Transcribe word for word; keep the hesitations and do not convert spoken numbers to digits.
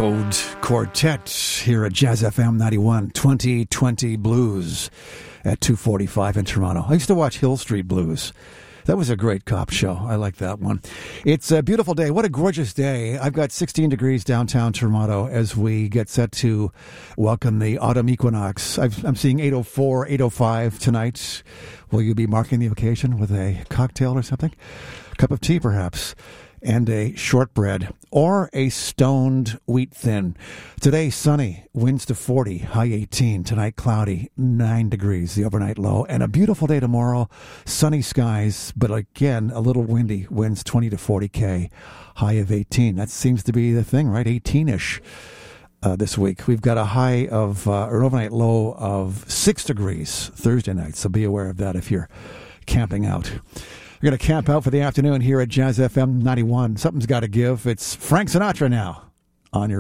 Code Quartet here at Jazz F M ninety-one, twenty twenty Blues at two forty-five in Toronto. I used to watch Hill Street Blues. That was a great cop show. I like that one. It's a beautiful day. What a gorgeous day. I've got sixteen degrees downtown Toronto as we get set to welcome the autumn equinox. I've, I'm seeing eight oh four, eight oh five tonight. Will you be marking the occasion with a cocktail or something? A cup of tea, perhaps, and a shortbread or a stoned wheat thin. Today, sunny, winds to forty, high eighteen. Tonight, cloudy, nine degrees, the overnight low. And a beautiful day tomorrow, sunny skies, but again, a little windy, winds twenty to forty K, high of eighteen. That seems to be the thing, right? eighteen-ish uh, this week. We've got a high of, uh, or an overnight low of six degrees Thursday night, so be aware of that if you're camping out. We're going to camp out for the afternoon here at Jazz F M ninety-one. Something's got to give. It's Frank Sinatra now on your